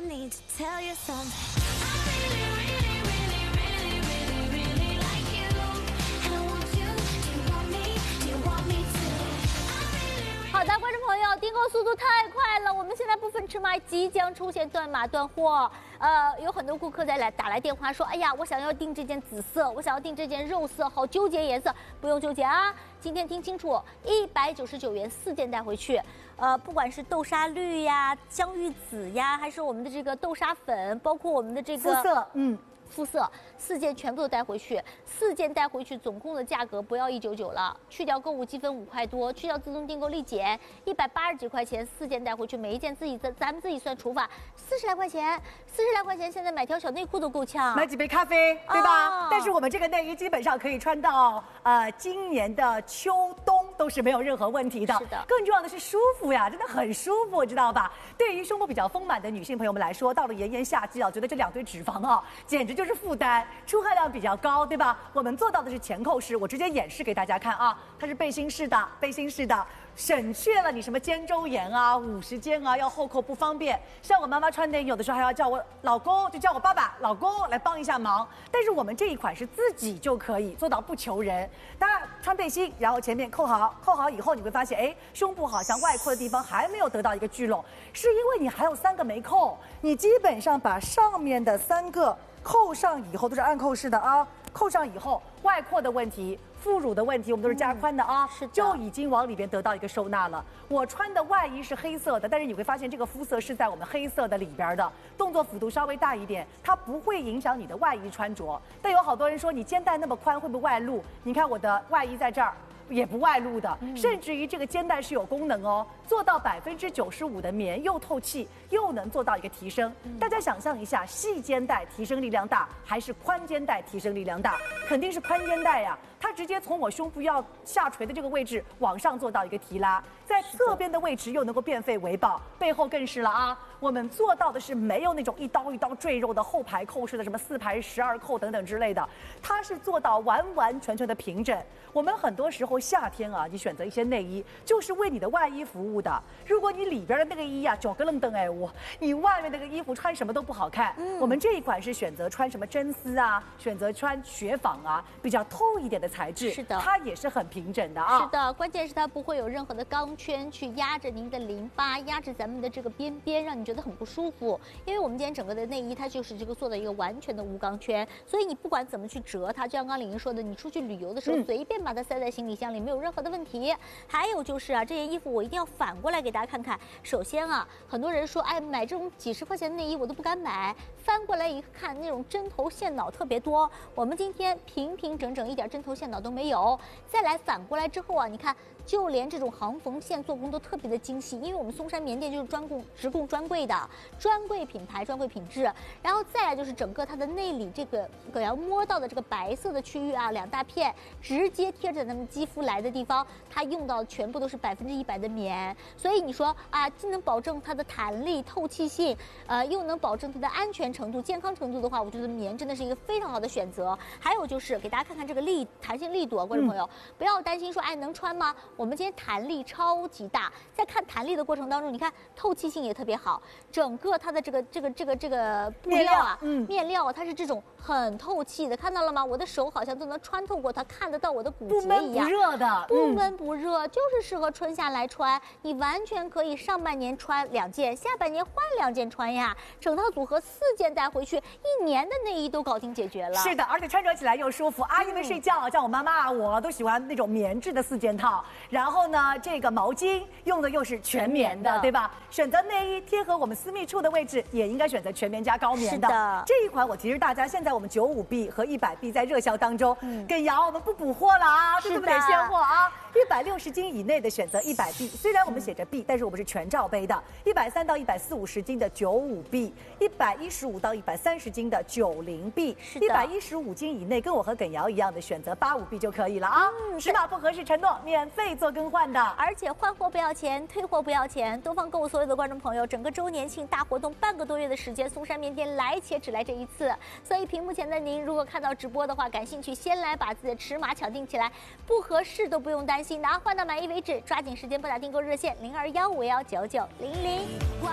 need to tell you something. I really, really, really, really, really like you. And I want you. Do you want me? Do you want me to? 好的，观众朋友，订购速度太快了，我们现在部分尺码即将出现断码断货。有很多顾客打来电话说，哎呀，我想要订这件紫色，我想要订这件肉色，好纠结颜色，不用纠结啊。今天听清楚，199元4件带回去。不管是豆沙绿呀、香芋紫呀，还是我们的这个豆沙粉，包括我们的这个肤色4件全部都带回去，4件带回去，总共的价格不要199了，去掉购物积分5块多，去掉自动订购立减180几块钱，4件带回去，每一件咱们自己算除法，40来块钱，40来块钱，现在买条小内裤都够呛， 买几杯咖啡，对吧？但是我们这个内衣基本上可以穿到今年的秋冬都是没有任何问题的。 是的， 更重要的是舒服呀，真的很舒服，知道吧？对于胸部比较丰满的女性朋友们来说，到了炎炎夏季啊，觉得这2堆脂肪啊，简直就是负担，出汗量比较高，对吧？我们做到的是前扣式，我直接演示给大家看啊，它是背心式的，省去了你什么肩周炎啊、50肩啊，要后扣不方便。像我妈妈穿内衣，有的时候还要叫我老公，就叫我爸爸、老公来帮一下忙。但是我们这一款是自己就可以做到不求人。当然穿背心，然后前面扣好以后，你会发现，哎，胸部好像外扩的地方还没有得到一个聚拢，是因为你还有3个没扣。你基本上把上面的3个扣上以后，都是按扣式的啊，扣上以后，外扩的问题。副乳的问题，我们都是加宽的啊，就已经往里边得到一个收纳了。我穿的外衣是黑色的，但是你会发现这个肤色是在我们黑色的里边的，动作幅度稍微大一点，它不会影响你的外衣穿着。但有好多人说你肩带那么宽会不会外露？你看我的外衣在这儿。也不外露的，甚至于这个肩带是有功能哦，做到95%的棉，又透气，又能做到一个提升。大家想象一下，细肩带提升力量大，还是宽肩带提升力量大？肯定是宽肩带呀，它直接从我胸部要下垂的这个位置往上做到一个提拉，在侧边的位置又能够变废为宝，背后更是了啊。我们做到的是没有那种一刀一刀赘肉的后排扣式的什么4排12扣等等之类的，它是做到完完全全的平整。我们很多时候夏天啊，你选择一些内衣就是为你的外衣服务的。如果你里边的那个衣啊，脚跟愣蹬你外面那个衣服穿什么都不好看。我们这一款是选择穿什么真丝啊，选择穿雪纺啊，比较透一点的材质。 是的， 它也是很平整的啊。 是的，关键是它不会有任何的钢圈去压着您的淋巴，压着咱们的这个边边，让你觉得很不舒服。因为我们今天整个的内衣它就是这个做的一个完全的无钢圈，所以你不管怎么去折它，就像刚李莹说的，你出去旅游的时候随便把它塞在行李箱里，没有任何的问题。还有就是啊，这件衣服我一定要反过来给大家看看。首先啊，很多人说，哎，买这种几10块钱的内衣我都不敢买，翻过来一看，那种针头线脑特别多。我们今天平平整整，一点针头线脑都没有。再来反过来之后啊，你看，就连这种行缝线做工都特别的精细，因为我们松山棉店就是直供专柜的，专柜品牌、专柜品质。然后再来就是整个它的内里这个要摸到的这个白色的区域啊，2大片直接贴着咱们肌肤来的地方，它用到全部都是100%的棉，所以你说啊，既能保证它的弹力、透气性，又能保证它的安全程度、健康程度的话，我觉得棉真的是一个非常好的选择。还有就是给大家看看这个弹性力度啊，观众朋友，不要担心说，哎，能穿吗？我们今天弹力超级大，在看弹力的过程当中，你看透气性也特别好，整个它的这个布料啊，面料啊，它是这种很透气的，看到了吗？我的手好像都能穿透过它，看得到我的骨节一样， 不热的， 不闷不热，就是适合春夏来穿。你完全可以上半年穿2件，下半年换2件穿呀，整套组合4件带回去，1年的内衣都搞定解决了。 是的，而且穿着起来又舒服。阿姨们睡觉，像我妈妈我都喜欢那种棉质的4件套。然后呢，这个毛巾用的又是全棉的，对吧？选择内衣贴合我们私密处的位置，也应该选择全棉加高棉的。 是的， 这一款我提示大家，现在我们95B 和100B 在热销当中，耿瑶我们不补货了啊，这不得现货啊！160斤以内的选择100B，虽然我们写着 B，但是我们是全罩杯的。130到140斤的95B，115到130斤的90B，115斤以内跟我和耿瑶一样的选择85B 就可以了啊。尺码不合适，承诺免费做更换的， 而且换货不要钱，退货不要钱。东方购物所有的观众朋友，整个周年庆大活动半个多月的时间，松山棉店来且只来这一次。所以屏幕前的您，如果看到直播的话，感兴趣，先来把自己的尺码抢定起来，不合适都不用担心的啊，换到满意为止。抓紧时间拨打订购热线0215199900。